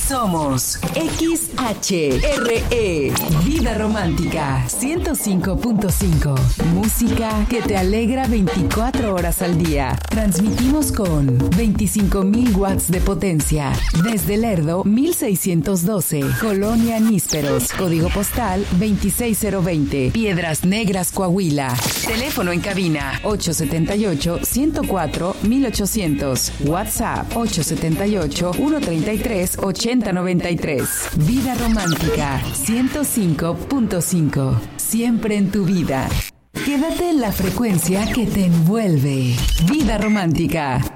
Somos XHRE, Vida Romántica 105.5. Música que te alegra 24 horas al día. Transmitimos con 25,000 watts de potencia. Desde Lerdo, 1612. Colonia Nísperos. Código postal 26020. Piedras Negras, Coahuila. Teléfono en cabina 878-104-1800. WhatsApp 878-133-8093. Vida Romántica 105.5. Siempre en tu vida. Quédate en la frecuencia que te envuelve. Vida Romántica.